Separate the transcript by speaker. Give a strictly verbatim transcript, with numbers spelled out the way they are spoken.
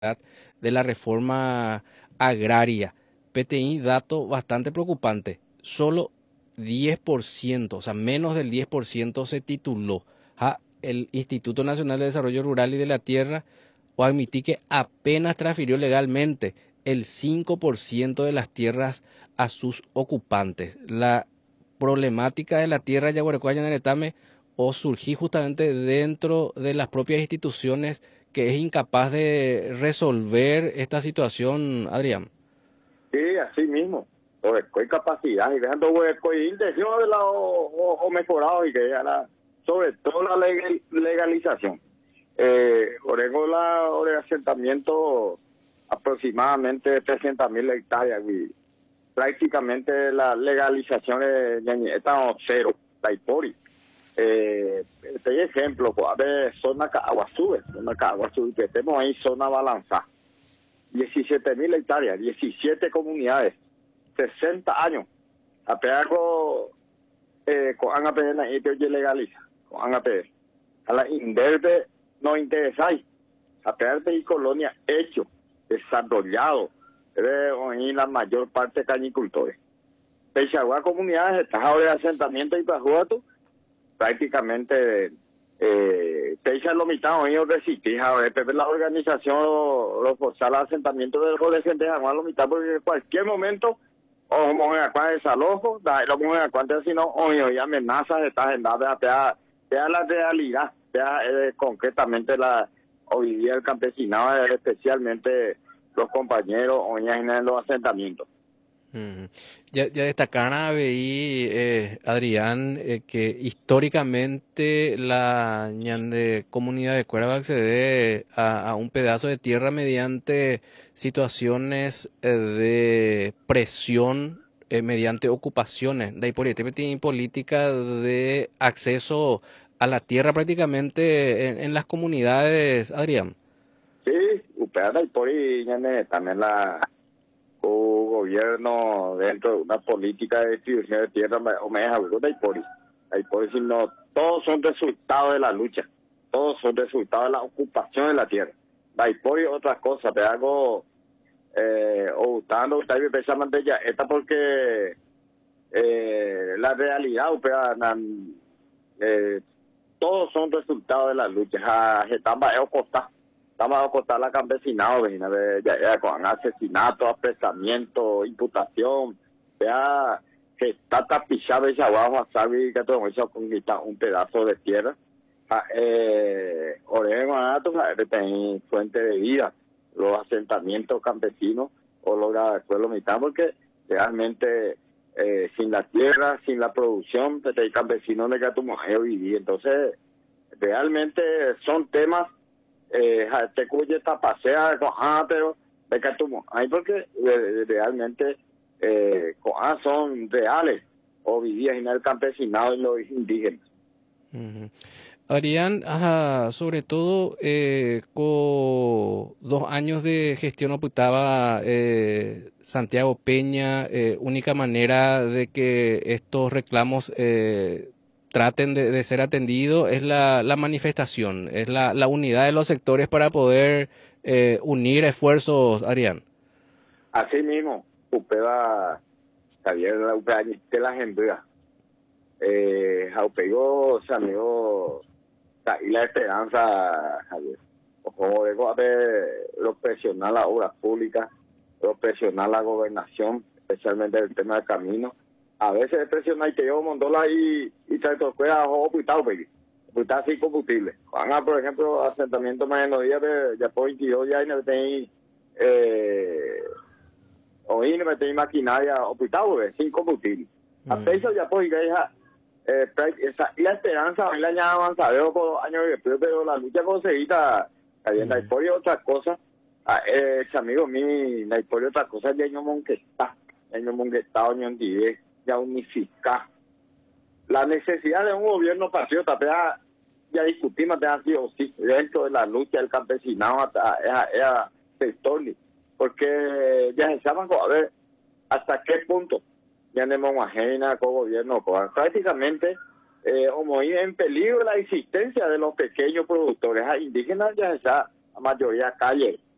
Speaker 1: de la reforma agraria. P T I, dato bastante preocupante. Solo diez por ciento, o sea, menos del diez por ciento se tituló. Ja, el Instituto Nacional de Desarrollo Rural y de la Tierra o admití que apenas transfirió legalmente el cinco por ciento de las tierras a sus ocupantes. La problemática de la tierra Yaguarecoa Yaneretame o surgí justamente dentro de las propias instituciones que es incapaz de resolver esta situación, Adrián.
Speaker 2: Sí, así mismo. O hay capacidad y dejando hueco y intención de la o, o, o mejorado y que ya la, sobre todo la legal, legalización. Eh, Orego la de asentamiento aproximadamente de trescientas mil hectáreas y prácticamente la legalización está cero, la Ipori. Eh, este ejemplo, de zona Caguazú, zona Caguazú, que tenemos ahí zona balanza, diecisiete mil hectáreas, diecisiete comunidades, sesenta años, apenas eh, con A P N y te legaliza, con A P N. A la Inderbe no interesáis, apenas de colonia hecho, desarrollado, en la mayor parte de cañicultores. Pechagua comunidades, estados de asentamiento y pajuato, prácticamente eh, Pecha lo mitad ellos resistir, la organización los forzar al asentamiento de los de gente jamás lo mitad porque en cualquier momento o vamos a cuál desalojo, lo vamos a cuánto si no hoy amenazas está agendada de la realidad, vea eh, concretamente la hoy día el campesinado, especialmente los compañeros hoy en los asentamientos.
Speaker 1: Mm. Ya, ya destacaron ahí, eh, Adrián, eh, que históricamente la ñande comunidad de Cuerva accede a, a un pedazo de tierra mediante situaciones eh, de presión, eh, mediante ocupaciones. De ahí por ahí tiene política de acceso a la tierra prácticamente en, en las comunidades, Adrián.
Speaker 2: Sí, upea y por ahí ñande también la o gobierno dentro de una política de distribución de tierra o me deja algo de Aipori. Aipori, sino todos son resultados de la lucha, todos son resultados de la ocupación de la tierra. Aipori otra cosa, te hago eh, o gustando, usted precisamente ya, esta porque eh, la realidad, upea, eh, todos son resultados de la lucha, estamos a costar. Estamos a costar la campesinado, ya, ya, con asesinato, apresamiento, imputación, ya que está tapizado ese abajo a saber que todo eso conquista un pedazo de tierra. Eh, Orego, tiene fuente de vida, los asentamientos campesinos o los pueblos mitad, porque realmente eh, sin la tierra, sin la producción, pues, el campesino de que tu mujer vivir. Entonces, realmente son temas eh, te cuye esta pasea ah, pero de que tú hay porque eh, realmente eh, ah, son reales o vivían en el campesinado y los indígenas.
Speaker 1: Uh-huh. Adrián, ajá, sobre todo eh, con dos años de gestión optaba eh, Santiago Peña, eh, única manera de que estos reclamos eh, traten de, de ser atendidos es la, la manifestación, es la, la unidad de los sectores para poder eh, unir esfuerzos, Adrián.
Speaker 2: Así mismo, Upeda, Javier, Upeda, de la gente, eh, Jaupegó, se amigo, y la esperanza, Javier, como digo, de lo presionar las obras públicas, lo presionar la gobernación, especialmente el tema del camino. A veces presionar que yo mondola y y se toquea o putado pues putado sin combustible. Van por ejemplo asentamiento más en los días de ya por veintidós días y no tenéis eh o y no tenéis maquinaria o putado sin combustible. A peso ya por hija eh esa y la esperanza hoy la añada avanzado por años después, pero la lucha conseguida cayendo ahí por otra cosa. Eh amigo mi la historia otra cosa ya no mon que está, no mon que está unión diez ya unificar la necesidad de un gobierno patriota, ya, ya discutimos, ya ha sido sí, dentro de la lucha del campesinado hasta esa sector, porque ya se llaman a ver hasta qué punto ya tenemos ajena con gobierno, con, prácticamente eh, como en peligro la existencia de los pequeños productores indígenas, ya está la mayoría calle